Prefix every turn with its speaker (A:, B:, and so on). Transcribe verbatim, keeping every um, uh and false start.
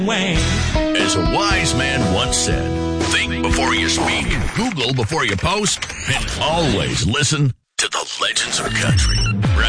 A: Wayne.
B: As a wise man once said, think before you speak, Google before you post, and always listen to the legends of country.